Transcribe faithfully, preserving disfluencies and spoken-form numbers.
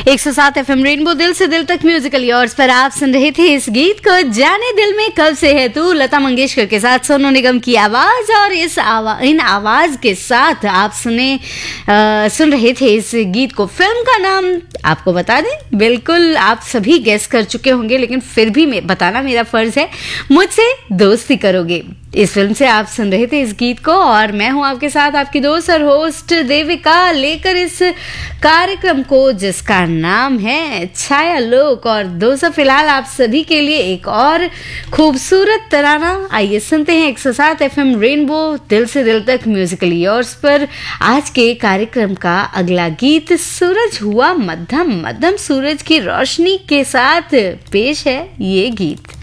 एक सौ सात एफ एम रेनबो दिल से दिल तक म्यूजिकल योर्स पर आप सुन रहे थे इस गीत को जाने दिल में कब से है तू, लता मंगेशकर के साथ सोनू निगम की आवाज। और इस आवा, इन आवाज के साथ आप सुने आ, सुन रहे थे इस गीत को। फिल्म का नाम आपको बता दें, बिल्कुल आप सभी गेस कर चुके होंगे, लेकिन फिर भी मैं बताना मेरा फर्ज है, मुझसे दोस्ती करोगे। इस फिल्म से आप सुन रहे थे इस गीत को और मैं हूं आपके साथ आपकी दोस्त और होस्ट देविका, लेकर इस कार्यक्रम को जिसका नाम है छाया लोक। और दोस्तों फिलहाल आप सभी के लिए एक और खूबसूरत तराना, आइए सुनते हैं एक सौ सात एफ एम रेनबो दिल से दिल तक म्यूजिकल योर्स पर। आज के कार्यक्रम का अगला गीत सूरज हुआ मध्यम, मध्यम सूरज की रोशनी के साथ पेश है ये गीत।